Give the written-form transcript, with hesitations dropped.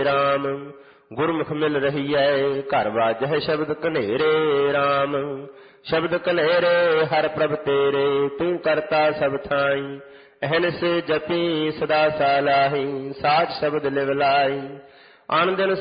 RAM। ਗੁਰਮੁਖ ਮਿਲ ਰਹੀਐ ਘਰ ਵਾਜਹਿ ਸ਼ਬਦ ਕਨੇਰੇ RAM। ਸ਼ਬਦ ਕਨੇਰੇ ਹਰ ਪ੍ਰਭ ਤੇਰੇ ਤੂੰ ਕਰਤਾ ਸਭ ਥਾਈ। ਅਹਨਿਸ ਜਪੀ ਸਦਾ ਸਾਲਾਹੀ ਸਾਚ ਸ਼ਬਦ ਲਿਵ ਲਾਈ। ਅਨ ਦਿਨ